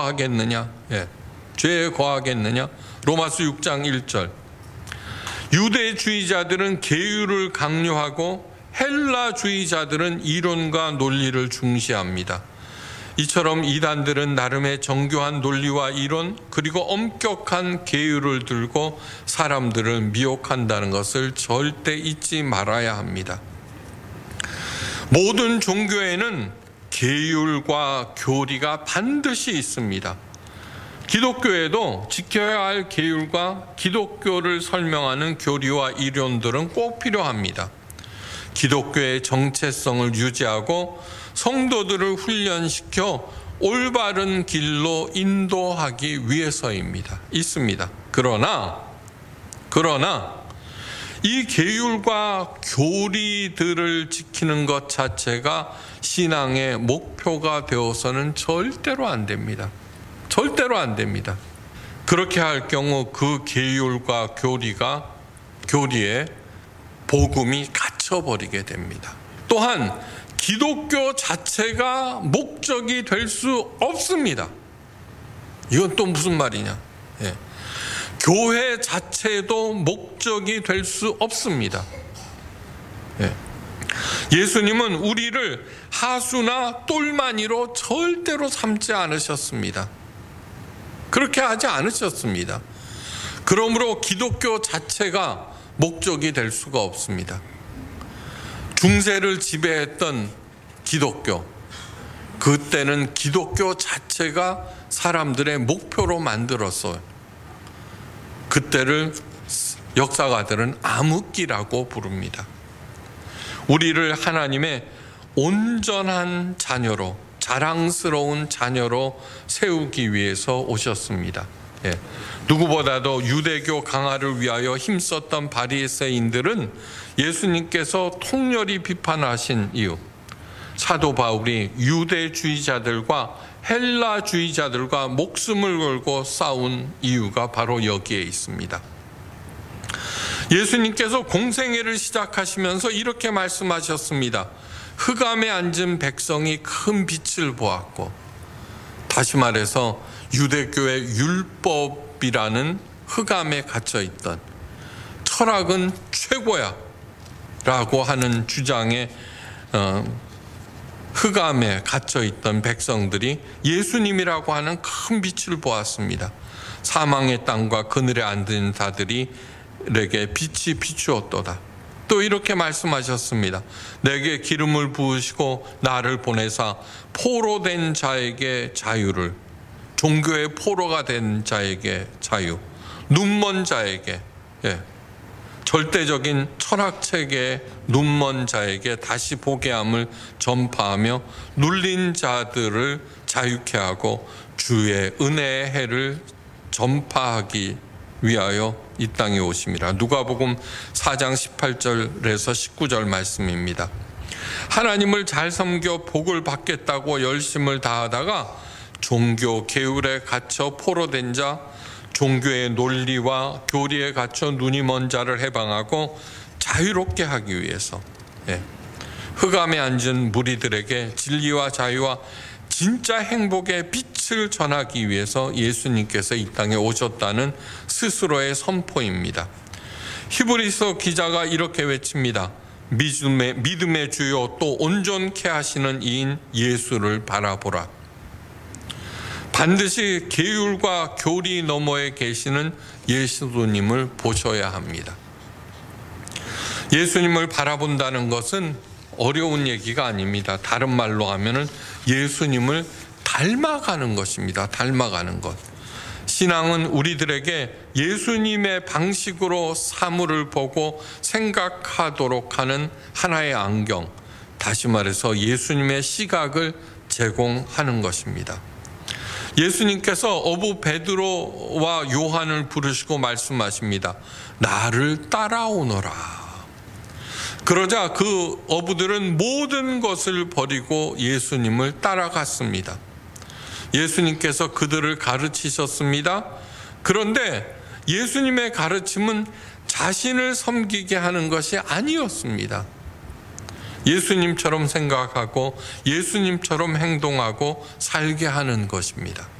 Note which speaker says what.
Speaker 1: 거하겠느냐? 죄에 거하겠느냐? 로마서 6장 1절. 유대주의자들은 계율을 강요하고 헬라주의자들은 이론과 논리를 중시합니다. 이처럼 이단들은 나름의 정교한 논리와 이론 그리고 엄격한 계율을 들고 사람들을 미혹한다는 것을 절대 잊지 말아야 합니다. 모든 종교에는 계율과 교리가 반드시 있습니다. 기독교에도 지켜야 할 계율과 기독교를 설명하는 교리와 이론들은 꼭 필요합니다. 기독교의 정체성을 유지하고 성도들을 훈련시켜 올바른 길로 인도하기 위해서입니다. 있습니다. 그러나 이 계율과 교리들을 지키는 것 자체가 신앙의 목표가 되어서는 절대로 안 됩니다. 절대로 안 됩니다. 그렇게 할 경우 그 계율과 교리에 복음이 갇혀버리게 됩니다. 또한 기독교 자체가 목적이 될 수 없습니다. 이건 또 무슨 말이냐? 교회 자체도 목적이 될 수 없습니다. 예수님은 우리를 하수나 똘마니로 절대로 삼지 않으셨습니다. 그렇게 하지 않으셨습니다. 그러므로 기독교 자체가 목적이 될 수가 없습니다. 중세를 지배했던 기독교, 그때는 기독교 자체가 사람들의 목표로 만들었어요. 그때를 역사가들은 암흑기라고 부릅니다. 우리를 하나님의 온전한 자녀로, 자랑스러운 자녀로 세우기 위해서 오셨습니다. 누구보다도 유대교 강화를 위하여 힘썼던 바리새인들은 예수님께서 통렬히 비판하신 이유, 사도 바울이 유대주의자들과 헬라주의자들과 목숨을 걸고 싸운 이유가 바로 여기에 있습니다. 예수님께서 공생애를 시작하시면서 이렇게 말씀하셨습니다. 흑암에 앉은 백성이 큰 빛을 보았고, 다시 말해서 유대교의 율법이라는 흑암에 갇혀있던, 철학은 최고야 라고 하는 주장에 흑암에 갇혀있던 백성들이 예수님이라고 하는 큰 빛을 보았습니다. 사망의 땅과 그늘에 앉은 자들에게 빛이 비추었도다. 또 이렇게 말씀하셨습니다. 내게 기름을 부으시고 나를 보내사 포로된 자에게 자유를, 종교의 포로가 된 자에게 자유, 눈먼 자에게, 절대적인 철학체계의 눈먼 자에게 다시 보게 함을 전파하며 눌린 자들을 자유케 하고 주의 은혜의 해를 전파하기 위하여 이 땅에 오심이라. 누가복음 4장 18절에서 19절 말씀입니다. 하나님을 잘 섬겨 복을 받겠다고 열심을 다하다가 종교 계율에 갇혀 포로된 자, 종교의 논리와 교리에 갇혀 눈이 먼 자를 해방하고 자유롭게 하기 위해서, 흑암에 앉은 무리들에게 진리와 자유와 진짜 행복의 빛을 전하기 위해서 예수님께서 이 땅에 오셨다는 스스로의 선포입니다. 히브리서 기자가 이렇게 외칩니다. 믿음의 주요 또 온전케 하시는 이인 예수를 바라보라. 반드시 계율과 교리 너머에 계시는 예수님을 보셔야 합니다. 예수님을 바라본다는 것은 어려운 얘기가 아닙니다. 다른 말로 하면은 예수님을 닮아가는 것입니다. 닮아가는 것. 신앙은 우리들에게 예수님의 방식으로 사물을 보고 생각하도록 하는 하나의 안경, 다시 말해서 예수님의 시각을 제공하는 것입니다. 예수님께서 어부 베드로와 요한을 부르시고 말씀하십니다. 나를 따라오너라. 그러자 그 어부들은 모든 것을 버리고 예수님을 따라갔습니다. 예수님께서 그들을 가르치셨습니다. 그런데 예수님의 가르침은 자신을 섬기게 하는 것이 아니었습니다. 예수님처럼 생각하고 예수님처럼 행동하고 살게 하는 것입니다.